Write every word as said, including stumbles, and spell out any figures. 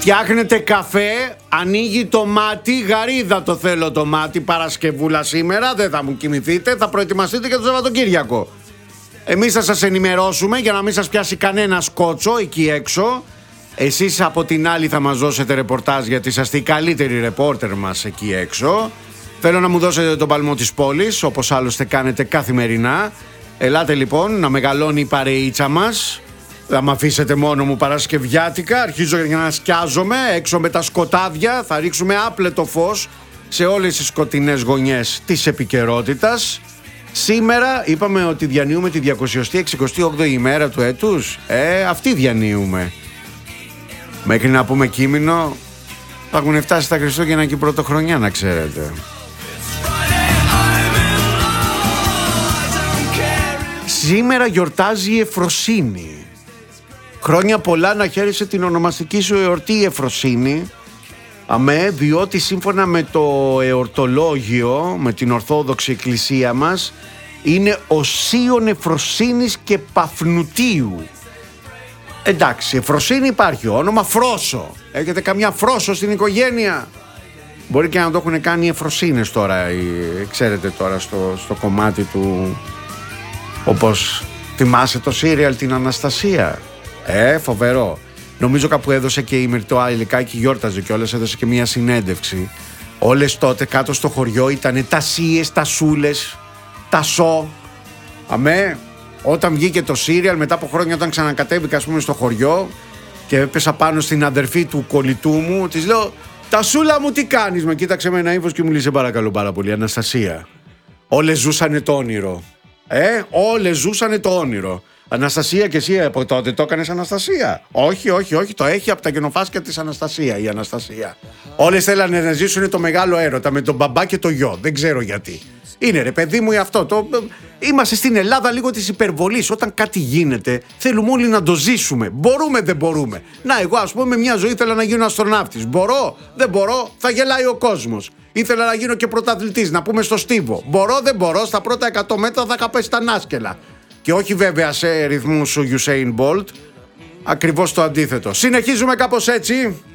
Φτιάχνετε καφέ, ανοίγει το μάτι, γαρίδα το θέλω το μάτι, Παρασκευούλα σήμερα, δεν θα μου κοιμηθείτε, θα προετοιμαστείτε για το Σαββατοκύριακο. Εμείς θα σας ενημερώσουμε για να μην σας πιάσει κανένα σκότσο εκεί έξω. Εσείς από την άλλη θα μας δώσετε ρεπορτάζ γιατί είσαστε οι καλύτεροι ρεπόρτερ μας εκεί έξω. Θέλω να μου δώσετε τον παλμό της πόλης, όπως άλλωστε κάνετε καθημερινά. Ελάτε λοιπόν να μεγαλώνει η παρεΐτσα μας. Θα μ' αφήσετε μόνο μου Παρασκευιάτικα. Αρχίζω για να σκιάζομαι έξω με τα σκοτάδια. Θα ρίξουμε άπλετο φως σε όλες τις σκοτεινές γωνιές της επικαιρότητας. Σήμερα είπαμε ότι διανύουμε τη διακόσια εξηκοστή όγδοη ημέρα του έτους. Ε, αυτή διανύουμε. Μέχρι να πούμε κείμενο θα έχουν φτάσει τα Χριστούγεννα και η Πρωτοχρονιά, να ξέρετε. Σήμερα γιορτάζει η Εφροσύνη. Χρόνια πολλά να χαίρεσαι την ονομαστική σου εορτή η Εφροσύνη. Αμέ, διότι σύμφωνα με το εορτολόγιο, με την Ορθόδοξη Εκκλησία μας, είναι οσίων Εφροσύνης και Παφνουτίου. Εντάξει, Εφροσύνη υπάρχει, όνομα Φρόσο. Έχετε καμιά Φρόσο στην οικογένεια? Μπορεί και να το έχουν κάνει οι Εφροσύνες τώρα, οι, ξέρετε τώρα στο, στο κομμάτι του, όπως θυμάσαι το σύριαλ την Αναστασία. Ε, φοβερό. Νομίζω κάπου έδωσε και η Μυρτώ Ιλικάκη, γιόρταζε κιόλας, έδωσε και μια συνέντευξη. Όλες τότε κάτω στο χωριό ήταν τα σίες, τα σούλες, τα σο. Αμέ, όταν βγήκε το σύριαλ, μετά από χρόνια όταν ξανακατέβηκα ας πούμε στο χωριό και έπεσα πάνω στην αδερφή του κολλητού μου, της λέω «Τα σούλα μου τι κάνεις?» Με κοίταξε με ένα ύφος και μου λέει «Σε παρακαλώ πάρα πολύ, Αναστασία». Όλες ζούσανε το όνειρο. Ε, όλες ζούσανε το όνειρο. Αναστασία, και εσύ από τότε το έκανες Αναστασία? Όχι, όχι, όχι, το έχει από τα γενοφάσκια της Αναστασία η Αναστασία. Όλες θέλανε να ζήσουν το μεγάλο έρωτα με τον μπαμπά και το γιο. Δεν ξέρω γιατί. Είναι ρε παιδί μου αυτό. Το... Είμαστε στην Ελλάδα λίγο της υπερβολής. Όταν κάτι γίνεται, θέλουμε όλοι να το ζήσουμε. Μπορούμε, δεν μπορούμε. Να, εγώ ας πούμε μια ζωή ήθελα να γίνω αστροναύτης. Μπορώ, δεν μπορώ, θα γελάει ο κόσμος. Ήθελα να γίνω και πρωταθλητής, να πούμε στο Στίβο. Μπορώ, δεν μπορώ, στα πρώτα εκατό μέτρα θα είχα πέσει τα νάσκελα. Και όχι βέβαια σε ρυθμούς ο Usain Bolt. Ακριβώς το αντίθετο. Συνεχίζουμε κάπως έτσι.